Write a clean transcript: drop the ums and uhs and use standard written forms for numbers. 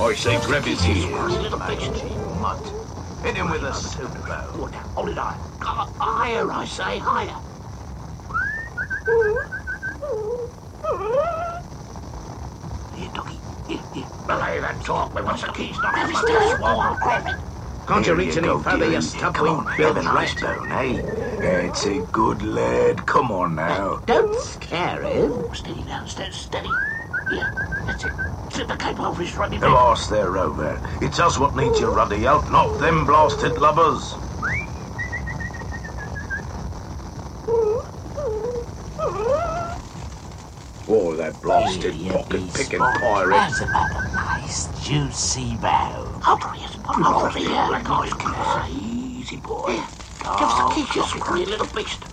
I say grab his ears. Little beast. Mutt. Hit him with a super bow. Hold it high. Higher, I say, higher. Here, doggy. Here. Belay that talk. We want the keys. Not have to swallow. Grab it. Can't you reach any further, you stub-winged bilge rat? Eh? It's a good lad. Come on now. Don't scare him. Steady now, steady. Yeah, that's it. Slip the cape over his ruddy The neck. arse there, Rover. It's us what needs your ruddy help, not them blasted lubbers. Oh, that blasted pocket-picking pirate. How's about a nice, juicy bow? Hold on, yes. Hold on, here. Like I was going to say. Easy, boy. Give us the keys, you scrawny little beast.